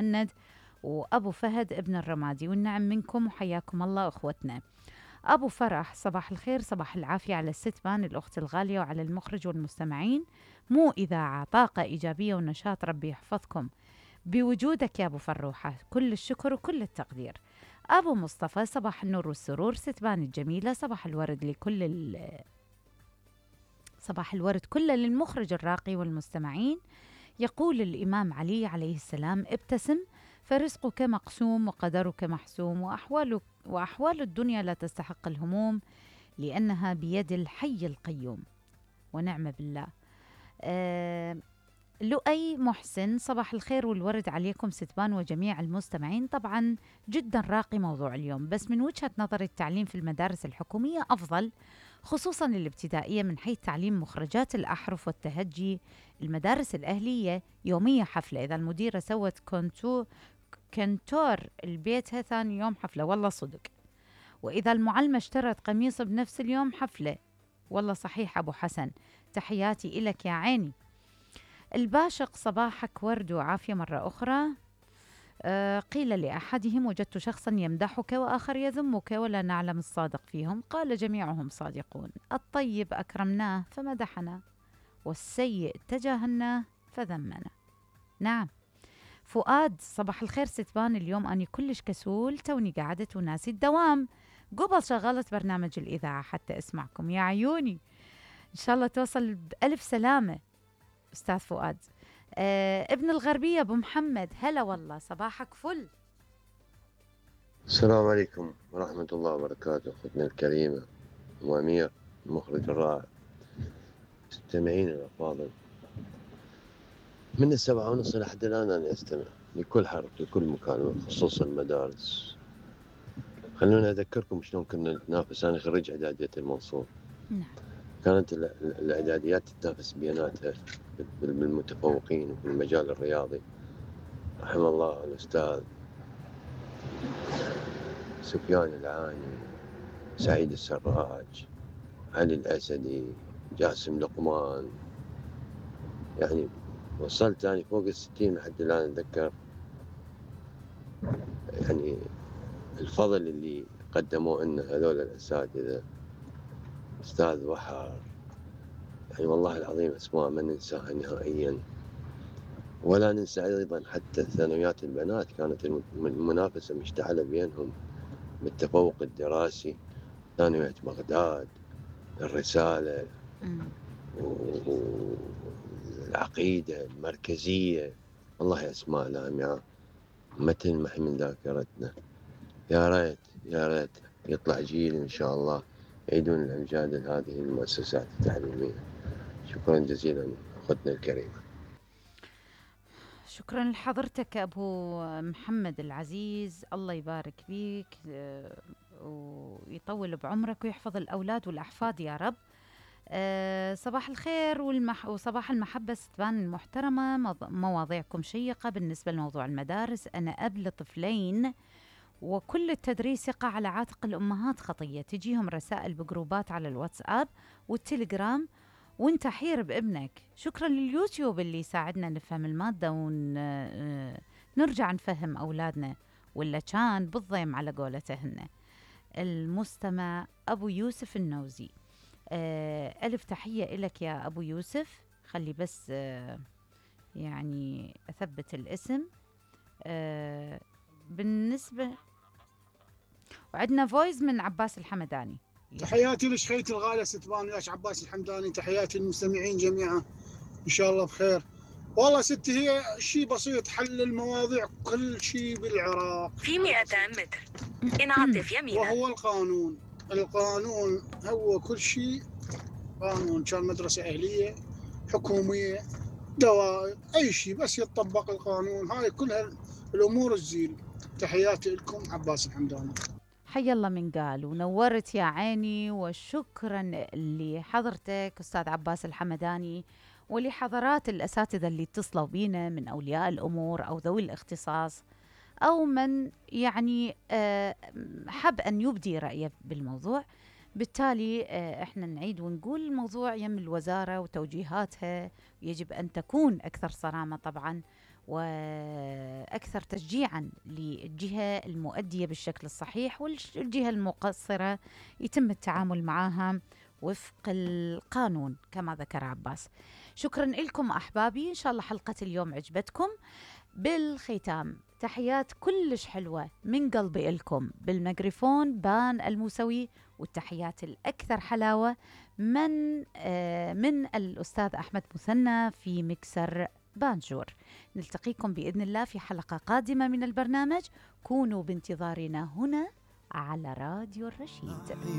مهند وأبو فهد ابن الرمادي، والنعم منكم وحياكم الله أخوتنا. أبو فرح صباح الخير، صباح العافية على الست بان الأخت الغالية وعلى المخرج والمستمعين. مو إذاعة، طاقة إيجابية ونشاط، ربي يحفظكم بوجودك يا أبو فروحة، كل الشكر وكل التقدير. أبو مصطفى صباح النور والسرور، ستبان الجميلة، صباح الورد صباح الورد كله للمخرج الراقي والمستمعين. يقول الإمام علي عليه السلام: ابتسم فرزقك مقسوم وقدرك محسوم، وأحوال الدنيا لا تستحق الهموم لأنها بيد الحي القيوم. ونعم بالله. لؤي محسن صباح الخير والورد عليكم ستبان وجميع المستمعين. طبعا جدا راقي موضوع اليوم، بس من وجهة نظر التعليم في المدارس الحكومية أفضل، خصوصا الابتدائية، من حيث تعليم مخرجات الأحرف والتهجي. المدارس الأهلية يومية حفلة، إذا المديرة سوت كنتور البيتها ثاني يوم حفلة، والله صدق. وإذا المعلمة اشترت قميص بنفس اليوم حفلة، والله صحيح أبو حسن، تحياتي إلك يا عيني. الباشق صباحك ورد وعافية مرة أخرى. قيل لأحدهم: وجدت شخصا يمدحك وآخر يذمك ولا نعلم الصادق فيهم. قال: جميعهم صادقون، الطيب أكرمناه فمدحنا، والسيء تجاهلناه فذمنا. نعم. فؤاد صباح الخير ستبان، اليوم أني كلش كسول، توني قعدت وناسي الدوام، قبل شغلت برنامج الإذاعة حتى أسمعكم. يا عيوني، إن شاء الله توصل بألف سلامة أستاذ فؤاد. ابن الغربية أبو محمد، هلا والله، صباحك فل. السلام عليكم ورحمة الله وبركاته. أختنا الكريمة وأمير المخرج الرائع، مستمعين الأفاضل، من 7:30 لحد الآن أنا أستمع لكل حرف لكل مكالمة خصوصا المدارس. خلونا أذكركم شلون كنا نتنافس. أنا خريج إعدادية المنصور، كانت الإعداديات تتنافس بيناتها بالمتفوقين في المجال الرياضي. رحم الله الأستاذ سفيان العاني، سعيد السراج، علي الأسدي، جاسم لقمان. يعني وصلت أنا فوق 60 لحد الآن أتذكر. يعني الفضل اللي قدموه لنا هذول الأساتذة، أستاذ وحر، يعني والله العظيم أسماء ما ننساها نهائيا. ولا ننسى أيضا حتى ثانويات البنات، كانت المنافسة مشتعلة بينهم بالتفوق الدراسي. ثانوية بغداد، الرسالة، والعقيدة المركزية، والله أسماء لامعة ما تلمح من ذاكرتنا. يا ريت يا ريت يطلع جيل إن شاء الله يعيدون الأمجاد لهذه المؤسسات التعليمية. شكرا جزيلا أختنا الكريمة. شكرا لحضرتك أبو محمد العزيز، الله يبارك فيك ويطول بعمرك ويحفظ الأولاد والأحفاد يا رب. صباح الخير وصباح المحبة ستبان المحترمة، مواضيعكم شيقة. بالنسبة لموضوع المدارس، أنا أب لطفلين وكل التدريس يقع على عاتق الأمهات خطية، تجيهم رسائل بجروبات على الواتساب والتليجرام وانت حير بابنك. شكرا لليوتيوب اللي يساعدنا نفهم المادة ونرجع نفهم أولادنا، ولا كان بالضيم على قولتهن. المستمع أبو يوسف النوزي، ألف تحية إلك يا أبو يوسف. خلي بس يعني أثبت الاسم. بالنسبة وعندنا فويس من عباس الحمداني. تحياتي لشخيتي الغالية ستبان وياش عباس الحمداني، تحياتي للمستمعين جميعا إن شاء الله بخير. والله ستي هي شيء بسيط، حل المواضيع كل شيء بالعراق في 200 متر انعطف يمينا، وهو القانون. القانون هو كل شيء، قانون كان مدرسة أهلية حكومية دوائر أي شيء، بس يتطبق القانون. هاي كلها الأمور الزين. تحياتي لكم عباس الحمداني. حي الله من قال ونورت يا عيني، وشكرا لحضرتك أستاذ عباس الحمداني ولحضرات الأساتذة اللي اتصلوا بينا من أولياء الأمور أو ذوي الاختصاص أو من يعني حب أن يبدي رأيه بالموضوع. بالتالي احنا نعيد ونقول الموضوع يم الوزارة وتوجيهاتها، يجب أن تكون أكثر صرامة طبعا، وأكثر تشجيعا للجهة المؤدية بالشكل الصحيح، والجهة المقصرة يتم التعامل معها وفق القانون كما ذكر عباس. شكرا لكم أحبابي، إن شاء الله حلقة اليوم عجبتكم. بالختام تحيات كلش حلوة من قلبي لكم، بالميكروفون بان الموسوي، والتحيات الأكثر حلاوة من الأستاذ أحمد مثنى في مكسر بانجور. نلتقيكم بإذن الله في حلقة قادمة من البرنامج، كونوا بانتظارنا هنا على راديو الرشيد.